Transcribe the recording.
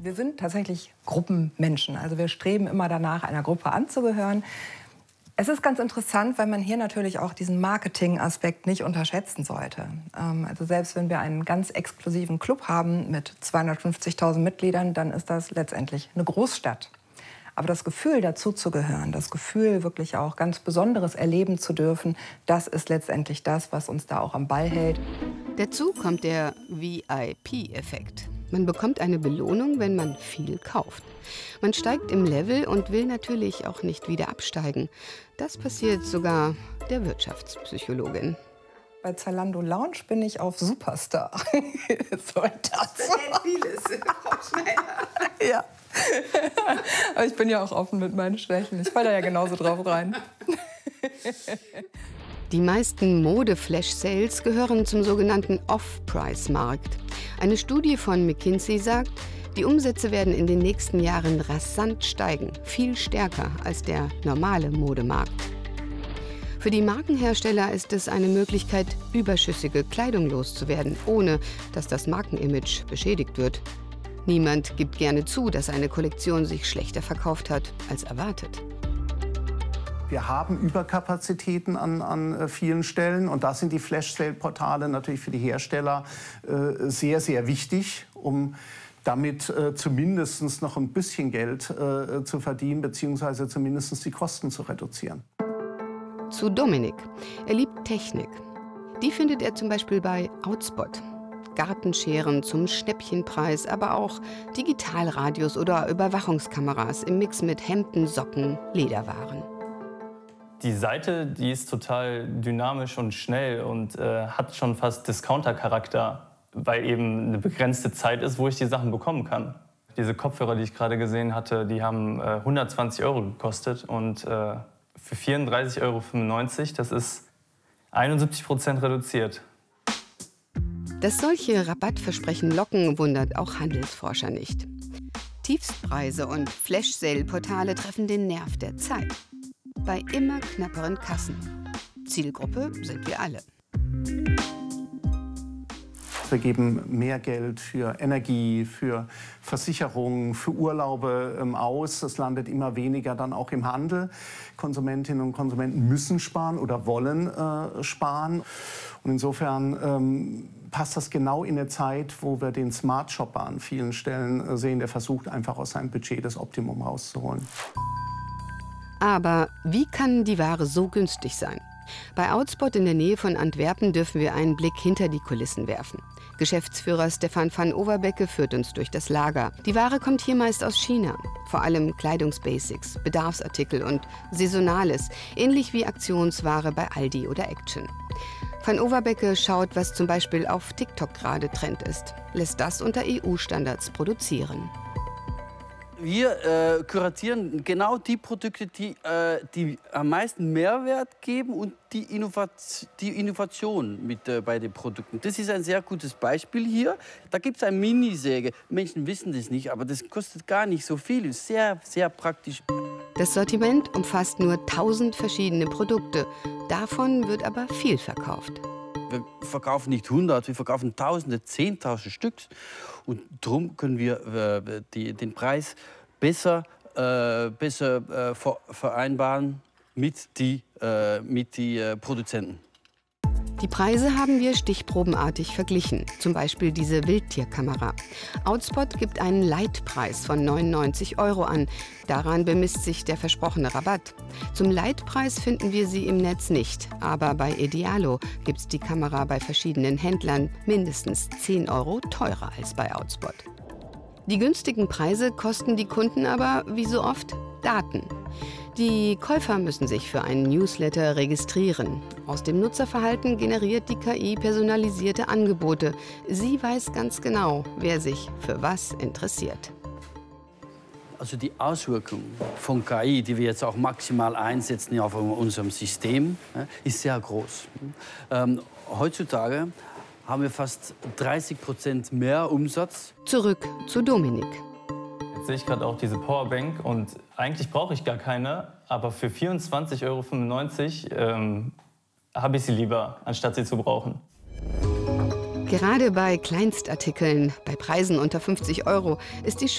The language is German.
Wir sind tatsächlich Gruppenmenschen. Also wir streben immer danach, einer Gruppe anzugehören. Es ist ganz interessant, weil man hier natürlich auch diesen Marketing-Aspekt nicht unterschätzen sollte. Also selbst wenn wir einen ganz exklusiven Club haben mit 250.000 Mitgliedern, dann ist das letztendlich eine Großstadt. Aber das Gefühl, dazuzugehören, das Gefühl, wirklich auch ganz Besonderes erleben zu dürfen, das ist letztendlich das, was uns da auch am Ball hält. Dazu kommt der VIP-Effekt. Man bekommt eine Belohnung, wenn man viel kauft. Man steigt im Level und will natürlich auch nicht wieder absteigen. Das passiert sogar der Wirtschaftspsychologin. Bei Zalando Lounge bin ich auf Superstar. So ein das. Vieles, Frau Schneider. Ja. Aber ich bin ja auch offen mit meinen Schwächen. Ich falle da ja genauso drauf rein. Die meisten Mode-Flash-Sales gehören zum sogenannten Off-Price-Markt. Eine Studie von McKinsey sagt, die Umsätze werden in den nächsten Jahren rasant steigen, viel stärker als der normale Modemarkt. Für die Markenhersteller ist es eine Möglichkeit, überschüssige Kleidung loszuwerden, ohne dass das Markenimage beschädigt wird. Niemand gibt gerne zu, dass eine Kollektion sich schlechter verkauft hat als erwartet. Wir haben Überkapazitäten an vielen Stellen und da sind die Flash-Sale-Portale natürlich für die Hersteller sehr, sehr wichtig, um damit zumindest noch ein bisschen Geld zu verdienen bzw. zumindest die Kosten zu reduzieren. Zu Dominik. Er liebt Technik. Die findet er zum Beispiel bei Outspot. Gartenscheren zum Schnäppchenpreis, aber auch Digitalradios oder Überwachungskameras im Mix mit Hemden, Socken, Lederwaren. Die Seite, die ist total dynamisch und schnell und hat schon fast Discounter-Charakter, weil eben eine begrenzte Zeit ist, wo ich die Sachen bekommen kann. Diese Kopfhörer, die ich gerade gesehen hatte, die haben 120 € gekostet und für 34,95 €, das ist 71% reduziert. Dass solche Rabattversprechen locken, wundert auch Handelsforscher nicht. Tiefstpreise und Flash-Sale-Portale treffen den Nerv der Zeit. Bei immer knapperen Kassen. Zielgruppe sind wir alle. Wir geben mehr Geld für Energie, für Versicherungen, für Urlaube aus. Das landet immer weniger dann auch im Handel. Konsumentinnen und Konsumenten müssen sparen oder wollen sparen. Und insofern passt das genau in eine Zeit, wo wir den Smart Shopper an vielen Stellen sehen, der versucht einfach aus seinem Budget das Optimum rauszuholen. Aber wie kann die Ware so günstig sein? Bei Outspot in der Nähe von Antwerpen dürfen wir einen Blick hinter die Kulissen werfen. Geschäftsführer Stefan van Overbecke führt uns durch das Lager. Die Ware kommt hier meist aus China. Vor allem Kleidungsbasics, Bedarfsartikel und Saisonales, ähnlich wie Aktionsware bei Aldi oder Action. Van Overbecke schaut, was zum Beispiel auf TikTok gerade Trend ist, lässt das unter EU-Standards produzieren. Wir kuratieren genau die Produkte, die am meisten Mehrwert geben und die Innovation mit bei den Produkten. Das ist ein sehr gutes Beispiel hier. Da gibt es eine Minisäge. Menschen wissen das nicht, aber das kostet gar nicht so viel. Ist sehr, sehr praktisch. Das Sortiment umfasst nur 1000 verschiedene Produkte. Davon wird aber viel verkauft. Wir verkaufen nicht 100, wir verkaufen Tausende, 10.000 Stück. Und darum können wir den Preis besser vereinbaren mit den Produzenten. Die Preise haben wir stichprobenartig verglichen, zum Beispiel diese Wildtierkamera. Outspot gibt einen Leitpreis von 99 € an. Daran bemisst sich der versprochene Rabatt. Zum Leitpreis finden wir sie im Netz nicht, aber bei Idealo gibt es die Kamera bei verschiedenen Händlern mindestens 10 € teurer als bei Outspot. Die günstigen Preise kosten die Kunden aber, wie so oft, Daten. Die Käufer müssen sich für einen Newsletter registrieren. Aus dem Nutzerverhalten generiert die KI personalisierte Angebote. Sie weiß ganz genau, wer sich für was interessiert. Also die Auswirkung von KI, die wir jetzt auch maximal einsetzen auf unserem System, ist sehr groß. Heutzutage haben wir fast 30% mehr Umsatz. Zurück zu Dominik. Jetzt sehe ich gerade auch diese Powerbank und eigentlich brauche ich gar keine, aber für 24,95 € habe ich sie lieber, anstatt sie zu brauchen. Gerade bei Kleinstartikeln, bei Preisen unter 50 €, ist die